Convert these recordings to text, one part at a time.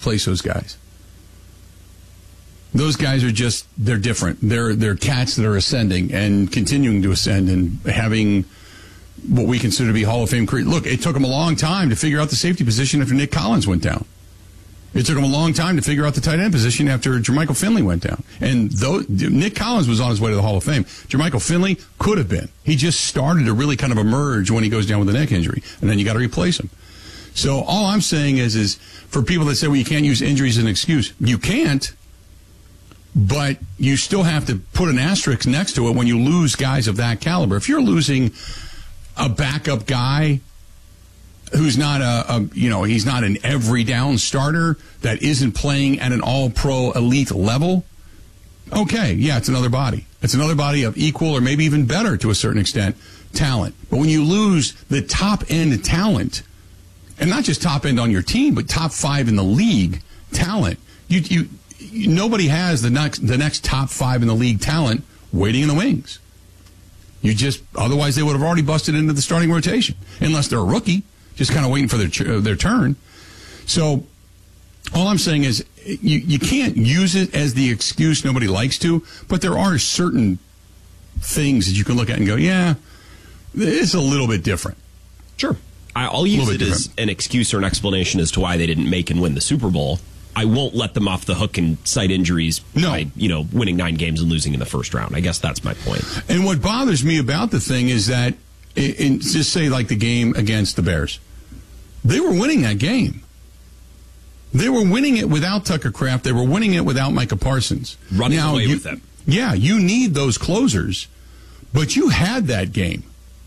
replace those guys. Those guys are they're different. They're cats that are ascending and continuing to ascend and having what we consider to be Hall of Fame career. Look, it took them a long time to figure out the safety position after Nick Collins went down. It took them a long time to figure out the tight end position after Jermichael Finley went down. And though Nick Collins was on his way to the Hall of Fame, Jermichael Finley could have been. He just started to really kind of emerge when he goes down with a neck injury, and then you got to replace him. So all I'm saying is for people that say, well, you can't use injuries as an excuse, you can't. But you still have to put an asterisk next to it when you lose guys of that caliber. If you're losing a backup guy who's not he's not an every down starter that isn't playing at an all-pro elite level, okay, yeah, it's another body. It's another body of equal or maybe even better to a certain extent talent. But when you lose the top-end talent, and not just top-end on your team, but top 5 in the league talent, nobody has the next top 5 in the league talent waiting in the wings. Otherwise they would have already busted into the starting rotation, unless they're a rookie, just kind of waiting for their turn. So all I'm saying is you can't use it as the excuse nobody likes to, but there are certain things that you can look at and go, yeah, it's a little bit different. Sure. I'll use it as an excuse or an explanation as to why they didn't make and win the Super Bowl. I won't let them off the hook and cite injuries by, winning 9 games and losing in the first round. I guess that's my point. And what bothers me about the thing is that, just say like the game against the Bears, they were winning that game. They were winning it without Tucker Kraft. They were winning it without Micah Parsons. Running away with them. Yeah, you need those closers, but you had that game.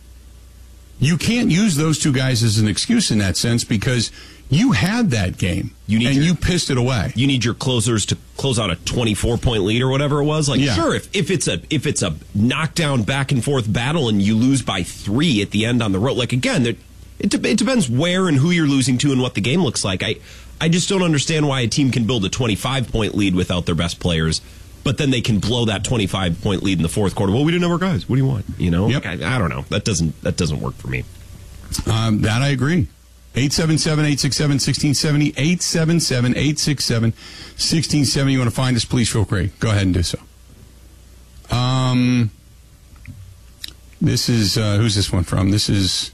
You can't use those two guys as an excuse in that sense because you had that game, you pissed it away. You need your closers to close out a 24-point lead or whatever it was. Sure, if it's a knockdown back and forth battle and you lose by 3 at the end on the road, again, it depends where and who you're losing to and what the game looks like. I just don't understand why a team can build a 25-point lead without their best players, but then they can blow that 25-point lead in the fourth quarter. Well, we didn't have our guys. What do you want? Yep. I don't know. That doesn't work for me. That I agree. 877-867-1670, 877-867-1670. You want to find us, please feel free. Go ahead and do so. This is, who's this one from? This is,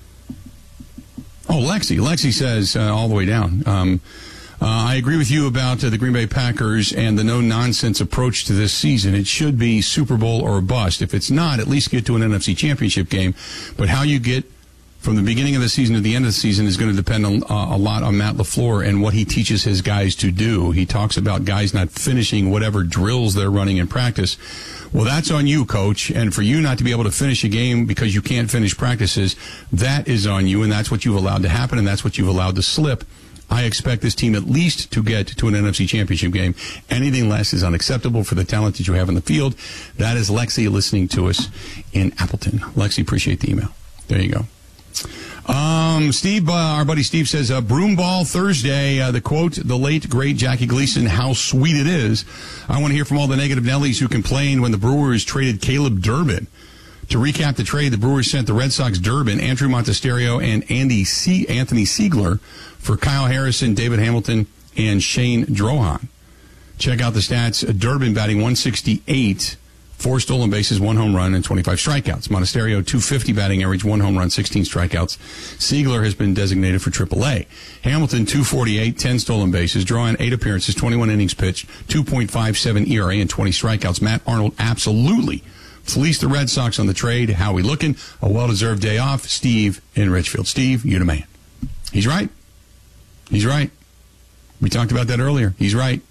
Lexi. Lexi says, all the way down, I agree with you about the Green Bay Packers and the no-nonsense approach to this season. It should be Super Bowl or bust. If it's not, at least get to an NFC Championship game. But how you get from the beginning of the season to the end of the season is going to depend a lot on Matt LaFleur and what he teaches his guys to do. He talks about guys not finishing whatever drills they're running in practice. Well, that's on you, Coach. And for you not to be able to finish a game because you can't finish practices, that is on you, and that's what you've allowed to happen, and that's what you've allowed to slip. I expect this team at least to get to an NFC Championship game. Anything less is unacceptable for the talent that you have in the field. That is Lexi listening to us in Appleton. Lexi, appreciate the email. There you go. Steve, our buddy Steve says, Broomball Thursday, the quote, the late, great Jackie Gleason, how sweet it is. I want to hear from all the negative Nellies who complained when the Brewers traded Caleb Durbin. To recap the trade, the Brewers sent the Red Sox Durbin, Andrew Montesterio, and Anthony Siegler for Kyle Harrison, David Hamilton, and Shane Drohan. Check out the stats. Durbin batting 168, 4 stolen bases, 1 home run, and 25 strikeouts. Montesterio, 250 batting average, 1 home run, 16 strikeouts. Siegler has been designated for AAA. Hamilton, 248, 10 stolen bases. Drohan, 8 appearances, 21 innings pitched, 2.57 ERA, and 20 strikeouts. Matt Arnold absolutely fleeced the Red Sox on the trade. How we looking? A well-deserved day off. Steve in Richfield. Steve, you the man. He's right. He's right. We talked about that earlier. He's right.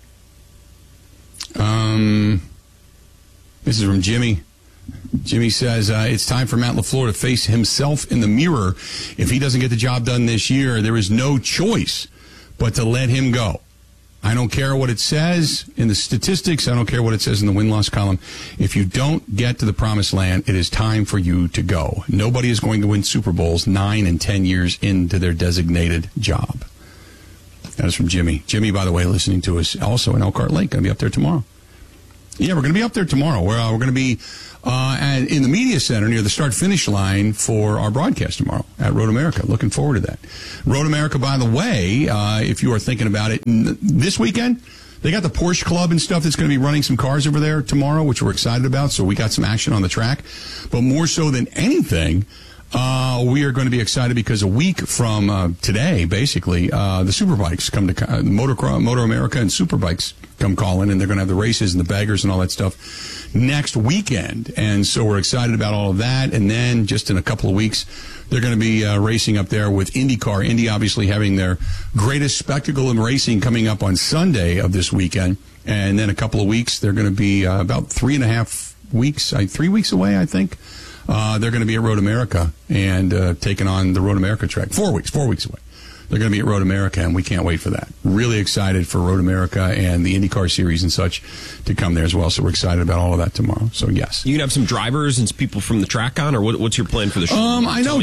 This is from Jimmy. Jimmy says, it's time for Matt LaFleur to face himself in the mirror. If he doesn't get the job done this year, there is no choice but to let him go. I don't care what it says in the statistics. I don't care what it says in the win-loss column. If you don't get to the promised land, it is time for you to go. Nobody is going to win Super Bowls 9 and 10 years into their designated job. That is from Jimmy. Jimmy, by the way, listening to us also in Elkhart Lake. Going to be up there tomorrow. Yeah, we're going to be up there tomorrow. We're going to be in the media center near the start-finish line for our broadcast tomorrow at Road America. Looking forward to that. Road America, by the way, if you are thinking about it, this weekend, they got the Porsche Club and stuff that's going to be running some cars over there tomorrow, which we're excited about. So we got some action on the track. But more so than anything, we are going to be excited because a week from today, basically, the Superbikes come to Motor America and Superbikes come calling, and they're going to have the races and the baggers and all that stuff next weekend. And so we're excited about all of that. And then just in a couple of weeks, they're going to be racing up there with IndyCar. Indy obviously having their greatest spectacle in racing coming up on Sunday of this weekend. And then a couple of weeks, they're going to be about 3.5 weeks, 3 weeks away, I think. They're going to be at Road America and taking on the Road America track. 4 weeks away. They're going to be at Road America, and we can't wait for that. Really excited for Road America and the IndyCar series and such to come there as well. So we're excited about all of that tomorrow. So yes, you can have some drivers and some people from the track on, or what's your plan for the show? I know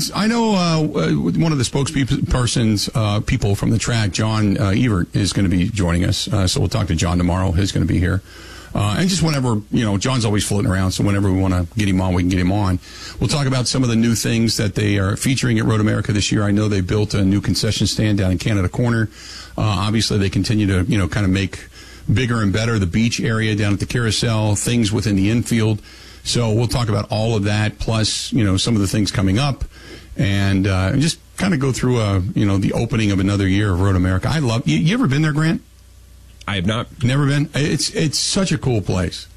one of the spokespersons, people from the track, John Evert, is going to be joining us. So we'll talk to John tomorrow. He's going to be here. And just whenever, John's always floating around, so whenever we want to get him on, we can get him on. We'll talk about some of the new things that they are featuring at Road America this year. I know they built a new concession stand down in Canada Corner. Obviously, they continue to, kind of make bigger and better the beach area down at the carousel, things within the infield. So we'll talk about all of that, plus, some of the things coming up, and just kind of go through, the opening of another year of Road America. I love, you ever been there, Grant? I have not. Never been? It's such a cool place.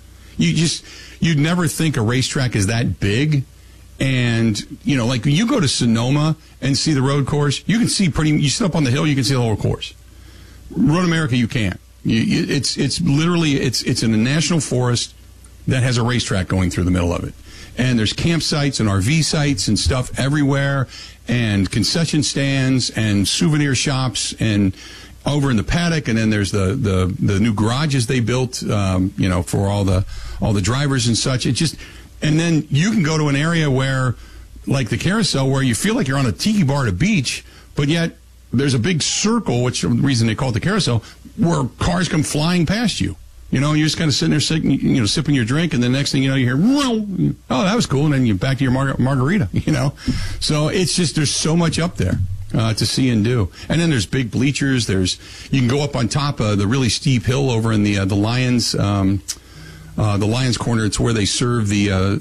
You'd never think a racetrack is that big. And, like when you go to Sonoma and see the road course, you can see you sit up on the hill, you can see the whole course. Road America, you can't. It's literally, it's in a national forest that has a racetrack going through the middle of it. And there's campsites and RV sites and stuff everywhere, and concession stands and souvenir shops and over in the paddock, and then there's the new garages they built, for all the drivers and such. And then you can go to an area where, like the carousel, where you feel like you're on a tiki bar at a beach, but yet there's a big circle, which is the reason they call it the carousel, where cars come flying past you. You're just kind of sitting there, sipping your drink, and the next thing you know, you hear, oh, that was cool, and then you're back to your margarita, So it's just, there's so much up there to see and do. And then there's big bleachers. You can go up on top of the really steep hill over in the Lions, the Lions Corner. It's where they serve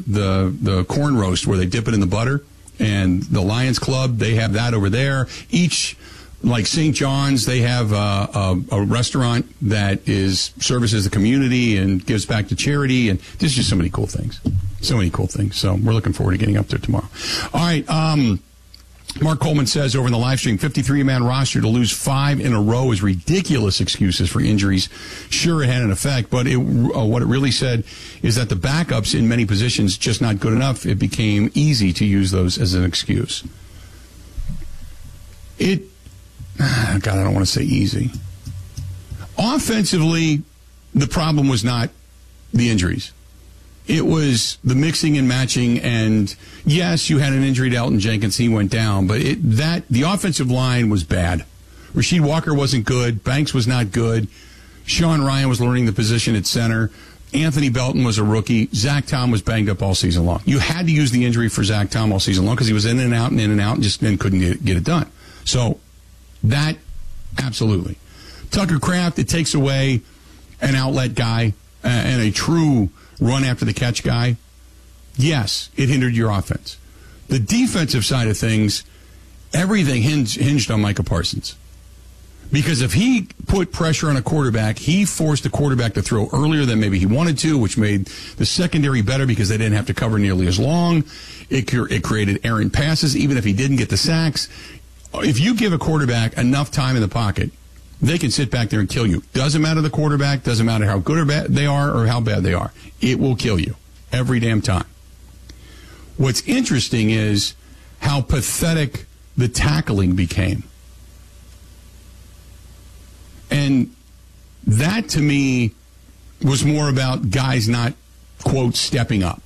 the corn roast, where they dip it in the butter. And the Lions Club, they have that over there. Each, like St. John's, they have a restaurant that services the community and gives back to charity. And there's just so many cool things. So we're looking forward to getting up there tomorrow. All right. Mark Coleman says over in the live stream, 53-man roster to lose 5 in a row is ridiculous excuses for injuries. Sure, it had an effect, but what it really said is that the backups in many positions just not good enough. It became easy to use those as an excuse. God, I don't want to say easy. Offensively, the problem was not the injuries. It was the mixing and matching, and yes, you had an injury to Elton Jenkins. He went down, but the offensive line was bad. Rasheed Walker wasn't good. Banks was not good. Sean Ryan was learning the position at center. Anthony Belton was a rookie. Zach Tom was banged up all season long. You had to use the injury for Zach Tom all season long because he was in and out and just then couldn't get it done. So that, absolutely. Tucker Kraft, it takes away an outlet guy and a true run after the catch guy. Yes, it hindered your offense. The defensive side of things, everything hinged on Micah Parsons. Because if he put pressure on a quarterback, he forced the quarterback to throw earlier than maybe he wanted to, which made the secondary better because they didn't have to cover nearly as long. It created errant passes, even if he didn't get the sacks. If you give a quarterback enough time in the pocket, they can sit back there and kill you. Doesn't matter the quarterback, doesn't matter how good or bad they are or how bad they are. It will kill you every damn time. What's interesting is how pathetic the tackling became. And that, to me, was more about guys not, quote, stepping up.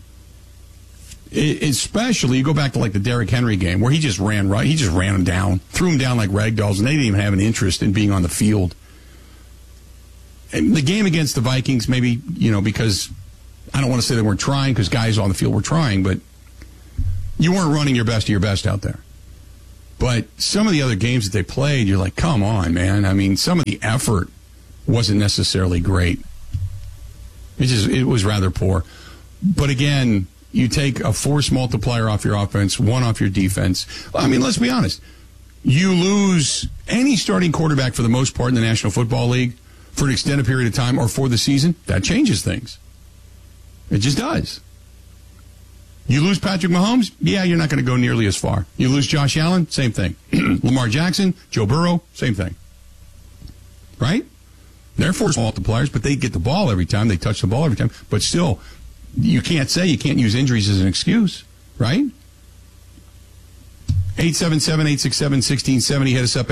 Especially, you go back to like the Derrick Henry game where he just ran him down, threw him down like rag dolls, and they didn't even have an interest in being on the field. the game against the Vikings, maybe, because I don't want to say they weren't trying because guys on the field were trying, but you weren't running your best of your best out there. But some of the other games that they played, you're like, come on, man. I mean, some of the effort wasn't necessarily great. It was rather poor. But again, you take a force multiplier off your offense, one off your defense. I mean, let's be honest. You lose any starting quarterback for the most part in the National Football League for an extended period of time or for the season, that changes things. It just does. You lose Patrick Mahomes, yeah, you're not going to go nearly as far. You lose Josh Allen, same thing. Lamar Jackson, Joe Burrow, same thing. Right? They're force multipliers, but they get the ball every time. They touch the ball every time. But still, you can't use injuries as an excuse, right? 877-867-1670. Hit us up,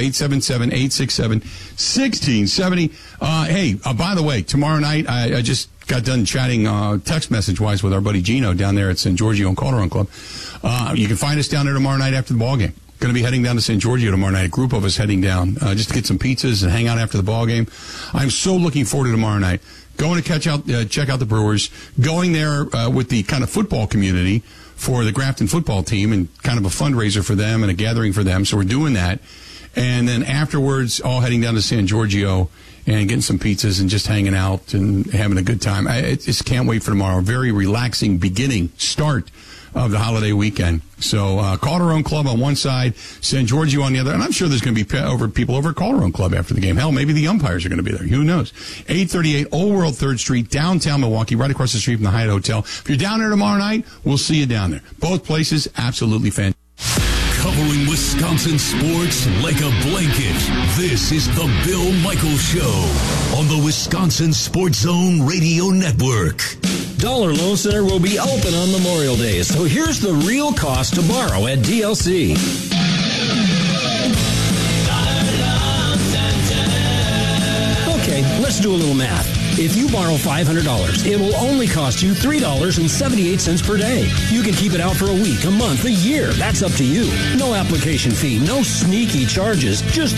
877-867-1670. Hey, by the way, tomorrow night, I just got done chatting text message-wise with our buddy Gino down there at San Giorgio and Calderon Club. You can find us down there tomorrow night after the ball game. Going to be heading down to San Giorgio tomorrow night. A group of us heading down just to get some pizzas and hang out after the ball game. I'm so looking forward to tomorrow night. Going to check out the Brewers. Going there with the kind of football community for the Grafton football team and kind of a fundraiser for them and a gathering for them. So we're doing that. And then afterwards, all heading down to San Giorgio and getting some pizzas and just hanging out and having a good time. I just can't wait for tomorrow. A very relaxing start of the holiday weekend. So Calderon Club on one side, San Giorgio on the other. And I'm sure there's going to be people over at Calderon Club after the game. Hell, maybe the umpires are going to be there. Who knows? 838 Old World 3rd Street, downtown Milwaukee, right across the street from the Hyatt Hotel. If you're down there tomorrow night, we'll see you down there. Both places, absolutely fantastic. Covering Wisconsin sports like a blanket. This is the Bill Michaels Show on the Wisconsin Sports Zone Radio Network. Dollar Loan Center will be open on Memorial Day, so here's the real cost to borrow at DLC. Okay, let's do a little math. If you borrow $500, it will only cost you $3.78 per day. You can keep it out for a week, a month, a year. That's up to you. No application fee, no sneaky charges. Just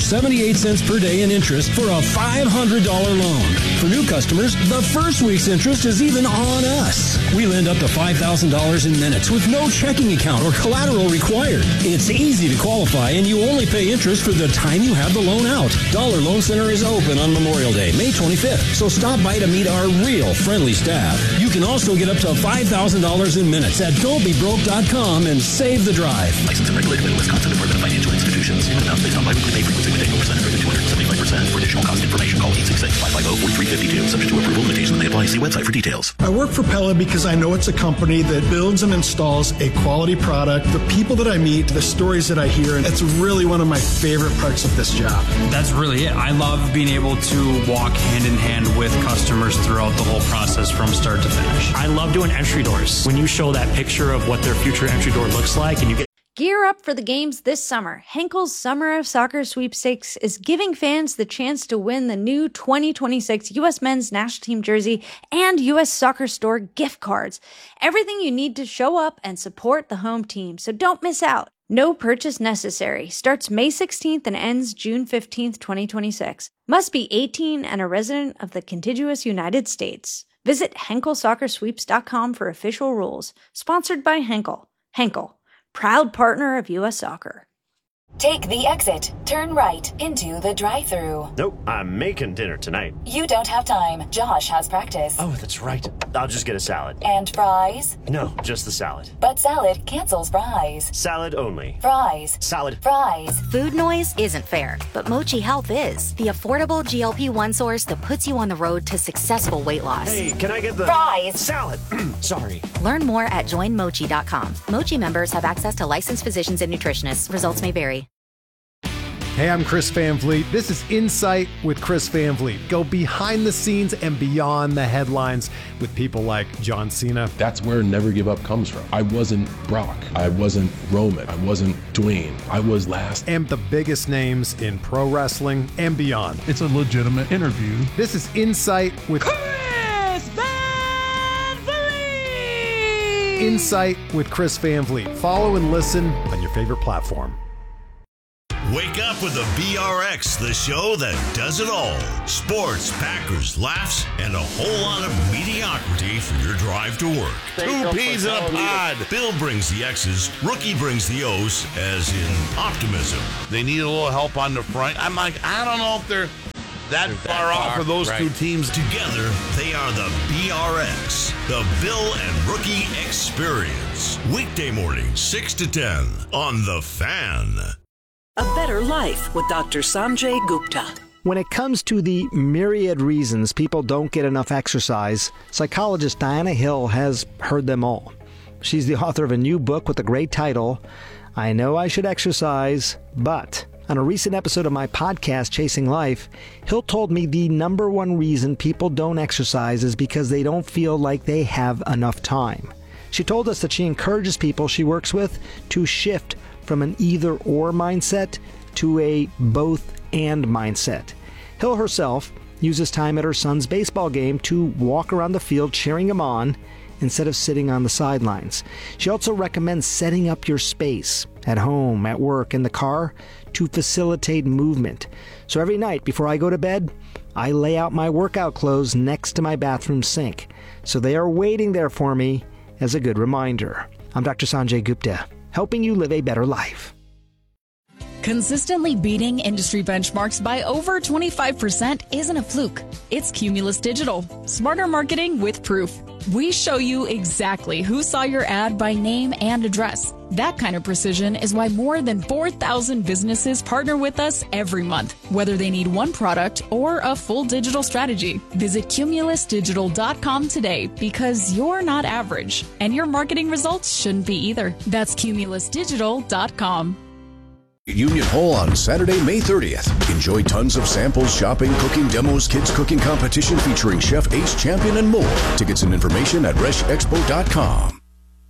$3.78 per day in interest for a $500 loan. For new customers, the first week's interest is even on us. We lend up to $5,000 in minutes with no checking account or collateral required. It's easy to qualify, and you only pay interest for the time you have the loan out. Dollar Loan Center is open on Memorial Day, May 25th. So stop by to meet our real friendly staff. You can also get up to $5,000 in minutes at don'tbebroke.com and save the drive. Licensed and regulated by the Wisconsin Department of Financial Institutions. Payment amounts based on biweekly pay frequency with annual percentage rate of 275%. For additional cost information, call 866-550-4352. Subject to approval, limitations may apply. See website for details. I work for Pella because I know it's a company that builds and installs a quality product. The people that I meet, the stories that I hear, and it's really one of my favorite parts of this job. That's really it. I love being able to walk hand in hand with customers throughout the whole process from start to finish. I love doing entry doors. When you show that picture of what their future entry door looks like and you get Gear up for the games this summer. Henkel's Summer of Soccer Sweepstakes is giving fans the chance to win the new 2026 U.S. Men's National Team jersey and U.S. Soccer Store gift cards. Everything you need to show up and support the home team, so don't miss out. No purchase necessary. Starts May 16th and ends June 15th, 2026. Must be 18 and a resident of the contiguous United States. Visit HenkelSoccerSweeps.com for official rules. Sponsored by Henkel. Henkel, proud partner of U.S. Soccer. Take the exit. Turn right into the drive-thru. Nope, I'm making dinner tonight. You don't have time. Josh has practice. Oh, that's right. I'll just get a salad. And fries? No, just the salad. But salad cancels fries. Salad only. Fries. Salad. Fries. Food noise isn't fair, but Mochi Health is. The affordable GLP-1 source that puts you on the road to successful weight loss. Hey, can I get the... Fries. Salad. Sorry. Learn more at joinmochi.com. Mochi members have access to licensed physicians and nutritionists. Results may vary. Hey, I'm Chris Van Vliet. This is Insight with Chris Van Vliet. Go behind the scenes and beyond the headlines with people like John Cena. That's where Never Give Up comes from. I wasn't Brock. I wasn't Roman. I wasn't Dwayne. I was last. And the biggest names in pro wrestling and beyond. It's a legitimate interview. This is Insight with Chris Van Vliet. Insight with Chris Van Vliet. Follow and listen on your favorite platform. Wake up with the BRX, the show that does it all. Sports, Packers, laughs, and a whole lot of mediocrity for your drive to work. 2 peas in a pod. Bill brings the X's, Rookie brings the O's, as in optimism. They need a little help on the front. I'm like, I don't know if they're that far off of those two teams. Together, they are the BRX, the Bill and Rookie Experience. Weekday morning, 6 to 10 on The Fan. A better life with Dr. Sanjay Gupta. When it comes to the myriad reasons people don't get enough exercise, psychologist Diana Hill has heard them all. She's the author of a new book with the great title, I Know I Should Exercise, But... On a recent episode of my podcast, Chasing Life, Hill told me the number one reason people don't exercise is because they don't feel like they have enough time. She told us that she encourages people she works with to shift from an either-or mindset to a both-and mindset. Hill herself uses time at her son's baseball game to walk around the field cheering him on instead of sitting on the sidelines. She also recommends setting up your space at home, at work, in the car to facilitate movement. So every night before I go to bed, I lay out my workout clothes next to my bathroom sink. So they are waiting there for me as a good reminder. I'm Dr. Sanjay Gupta, helping you live a better life. Consistently beating industry benchmarks by over 25% isn't a fluke. It's Cumulus Digital. Smarter marketing with proof. We show you exactly who saw your ad by name and address. That kind of precision is why more than 4,000 businesses partner with us every month, whether they need one product or a full digital strategy. Visit cumulusdigital.com today because you're not average, and your marketing results shouldn't be either. That's cumulusdigital.com. Union Hall on Saturday, May 30th. Enjoy tons of samples, shopping, cooking demos, kids cooking competition featuring Chef Ace Champion and more. Tickets and information at reshexpo.com.